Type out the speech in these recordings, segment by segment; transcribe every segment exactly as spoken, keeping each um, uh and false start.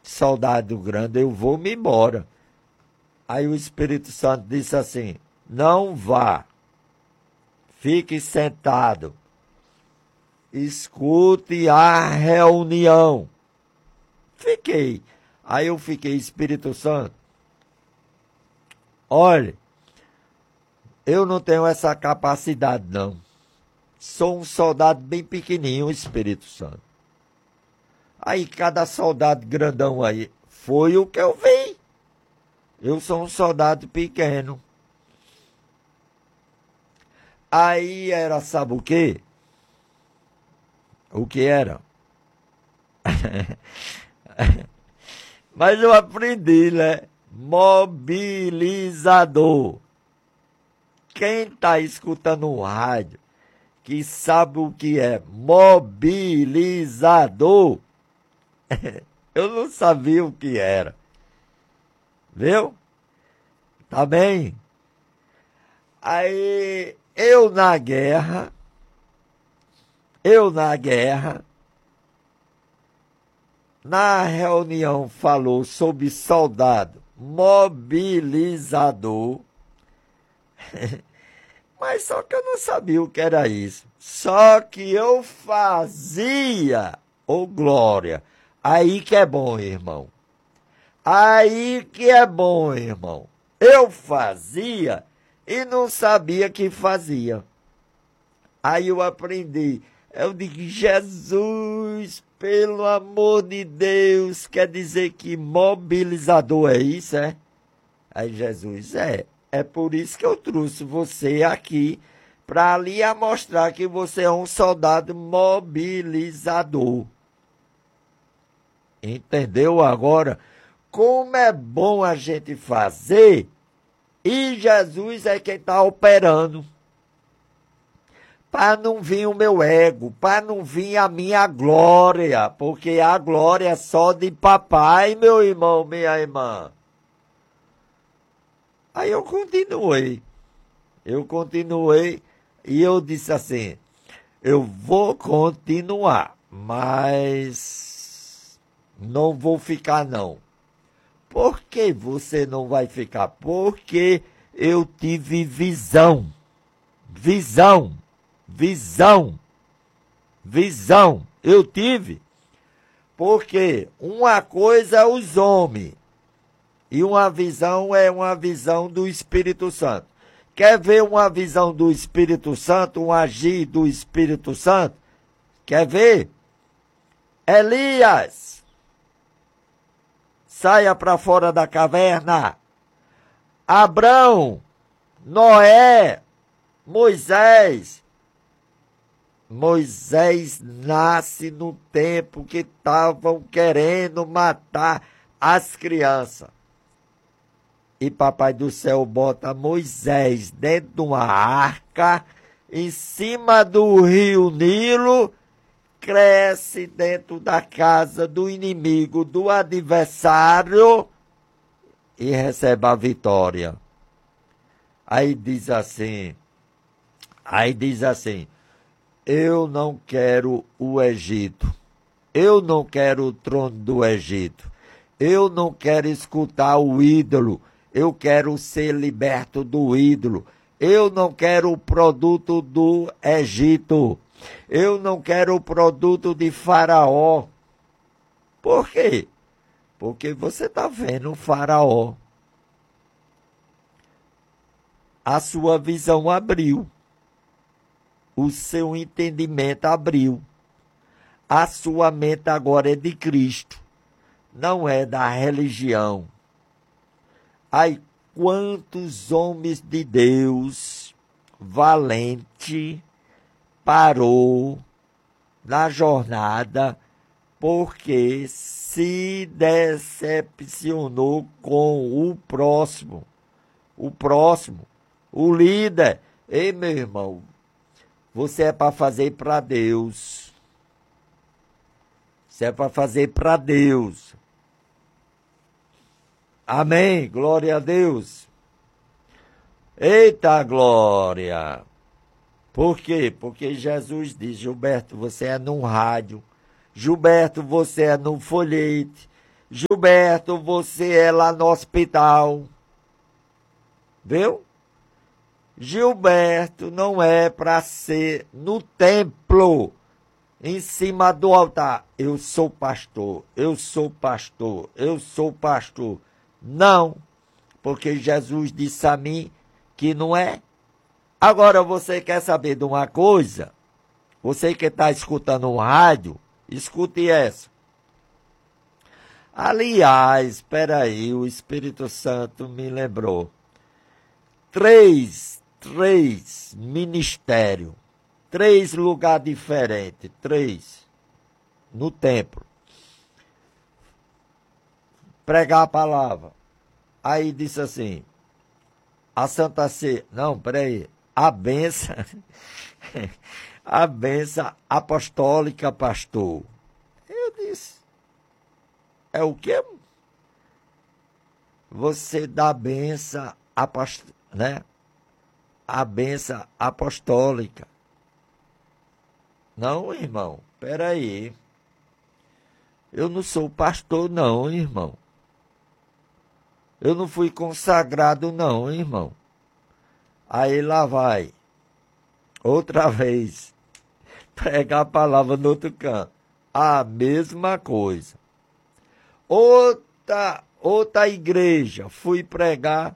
soldado grande, eu vou me embora. Aí o Espírito Santo disse assim, não vá, fique sentado, escute a reunião. Fiquei. Aí eu fiquei, Espírito Santo, olha, eu não tenho essa capacidade não. Sou um soldado bem pequenininho, Espírito Santo. Aí cada soldado grandão aí, foi o que eu vi. Eu sou um soldado pequeno. Aí era, sabe o quê? O que era? Mas eu aprendi, né? Mobilizador. Quem está escutando o rádio, que sabe o que é mobilizador, eu não sabia o que era. Viu? Tá bem? Aí, eu na guerra, eu na guerra, na reunião falou sobre soldado mobilizador, mas só que eu não sabia o que era isso. Só que eu fazia, ô glória, aí que é bom, irmão. Aí que é bom, irmão. Eu fazia e não sabia que fazia. Aí eu aprendi. Eu digo, Jesus, pelo amor de Deus, quer dizer que mobilizador é isso, é? Aí Jesus, é. É por isso que eu trouxe você aqui, para ali mostrar que você é um soldado mobilizador. Entendeu agora? Como é bom a gente fazer, e Jesus é quem está operando. Para não vir o meu ego, para não vir a minha glória, porque a glória é só de papai, meu irmão, minha irmã. Aí eu continuei, eu continuei, e eu disse assim, eu vou continuar, mas não vou ficar não. Por que você não vai ficar? Porque eu tive visão, visão, visão, visão, eu tive. Porque uma coisa é os homens, e uma visão é uma visão do Espírito Santo. Quer ver uma visão do Espírito Santo, um agir do Espírito Santo? Quer ver? Elias, saia para fora da caverna. Abrão, Noé, Moisés. Moisés nasce no tempo que estavam querendo matar as crianças. E papai do céu bota Moisés dentro de uma arca, em cima do rio Nilo, cresce dentro da casa do inimigo, do adversário, e recebe a vitória. Aí diz assim, aí diz assim, eu não quero o Egito, eu não quero o trono do Egito, eu não quero escutar o ídolo, eu quero ser liberto do ídolo, eu não quero o produto do Egito, eu não quero o produto de Faraó. Por quê? Porque você está vendo o Faraó. A sua visão abriu. O seu entendimento abriu. A sua mente agora é de Cristo. Não é da religião. Ai, quantos homens de Deus, valente, parou na jornada porque se decepcionou com o próximo. O próximo, o líder. Ei, meu irmão, você é para fazer para Deus. Você é para fazer para Deus. Amém, glória a Deus. Eita glória. Por quê? Porque Jesus diz, Gilberto, você é num rádio. Gilberto, você é num folhete. Gilberto, você é lá no hospital. Viu? Gilberto não é para ser no templo, em cima do altar. Eu sou pastor, eu sou pastor, eu sou pastor. Não, porque Jesus disse a mim que não é. Agora você quer saber de uma coisa? Você que está escutando um rádio, escute essa. Aliás, espera aí, o Espírito Santo me lembrou. Três, três ministérios, três lugares diferentes, três, no templo. Pregar a palavra. Aí disse assim, a Santa Ceia, não, peraí, a benção, a benção apostólica, pastor. Eu disse, é o quê? Você dá a benção apostólica, né? A benção apostólica. Não, irmão, peraí. Eu não sou pastor, não, irmão. Eu não fui consagrado, não, irmão. Aí lá vai. Outra vez. Pregar a palavra no outro canto. A mesma coisa. Outra, outra igreja. Fui pregar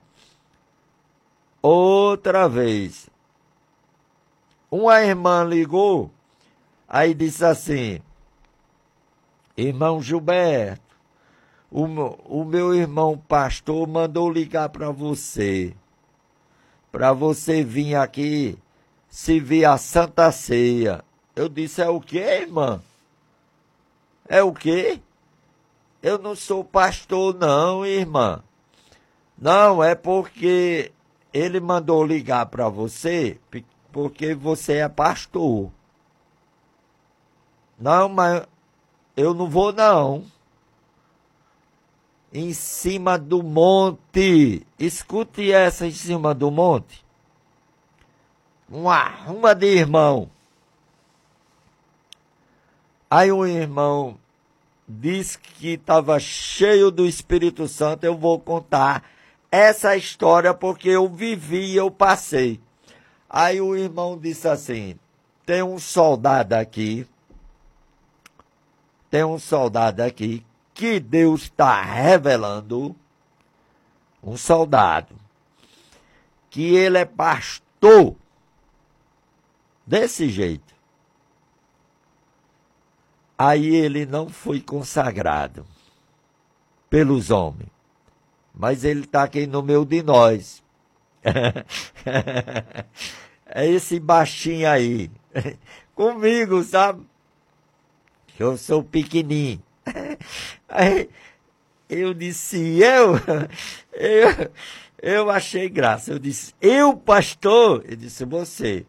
outra vez. Uma irmã ligou. Aí disse assim. Irmão Gilberto. O, o meu irmão pastor mandou ligar para você. Para você vir aqui servir a Santa Ceia. Eu disse, é o quê, irmã? É o quê? Eu não sou pastor, não, irmã. Não, é porque ele mandou ligar para você, porque você é pastor. Não, mas eu não vou, não. Em cima do monte. Escute essa em cima do monte. Uma, uma de irmão. Aí um irmão disse que estava cheio do Espírito Santo. Eu vou contar essa história porque eu vivi e eu passei. Aí o irmão disse assim, tem um soldado aqui, tem um soldado aqui, que Deus está revelando, um soldado, que ele é pastor, desse jeito. Aí ele não foi consagrado pelos homens, mas ele está aqui no meio de nós. É esse baixinho aí, comigo, sabe? Eu sou pequenininho. Aí eu disse, eu, eu, eu achei graça. Eu disse, eu, pastor? Ele disse, você.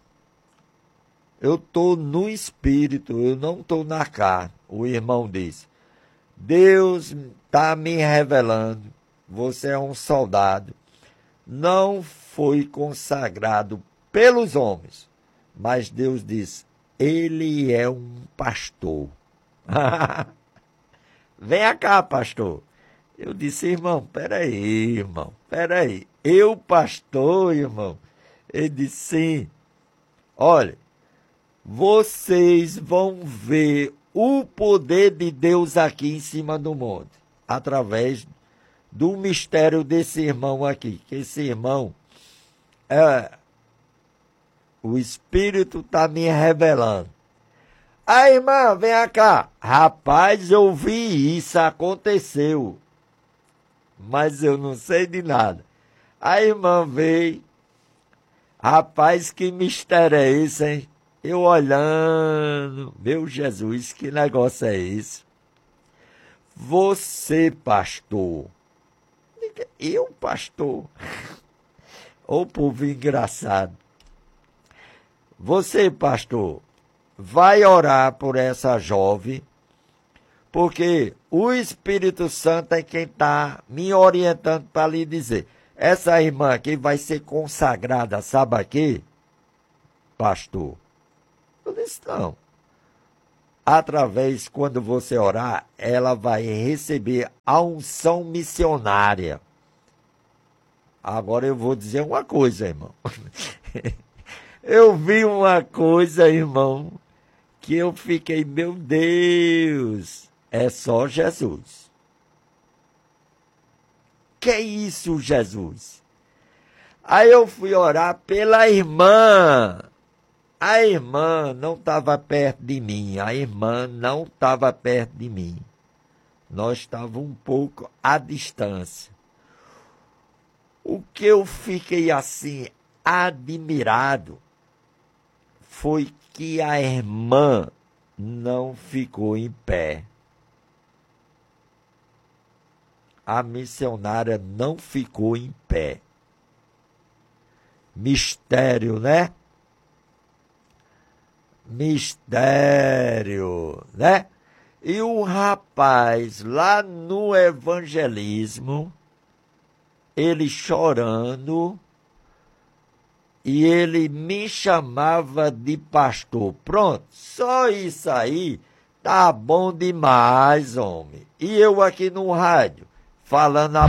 Eu estou no espírito, eu não estou na carne. O irmão disse, Deus está me revelando, você é um soldado. Não foi consagrado pelos homens, mas Deus disse, ele é um pastor. Venha cá, pastor. Eu disse, irmão, peraí, irmão, peraí. Eu, pastor, irmão? Ele disse, sim. Olha, vocês vão ver o poder de Deus aqui em cima do monte, através do mistério desse irmão aqui. Que esse irmão, é, o Espírito está me revelando. Aí, irmã, vem cá. Rapaz, eu vi isso, aconteceu. Mas eu não sei de nada. A irmã veio. Rapaz, que mistério é esse, hein? Eu olhando. Meu Jesus, que negócio é esse? Você, pastor. Eu, pastor. Ô povo engraçado. Você, pastor, vai orar por essa jovem, porque o Espírito Santo é quem está me orientando para lhe dizer. Essa irmã aqui vai ser consagrada, sabe aqui, pastor? Eu disse, não. através, quando você orar, ela vai receber a unção missionária. Agora eu vou dizer uma coisa, irmão. Eu vi uma coisa, irmão, que eu fiquei, meu Deus, é só Jesus. Que isso, Jesus? Aí eu fui orar pela irmã. A irmã não estava perto de mim. A irmã não estava perto de mim. Nós estávamos um pouco à distância. O que eu fiquei assim, admirado, foi que a irmã não ficou em pé. A missionária não ficou em pé. Mistério, né? Mistério, né? E o rapaz, lá no evangelismo, ele chorando, e ele me chamava de pastor. Pronto, só isso aí tá bom demais, homem. E eu aqui no rádio, falando a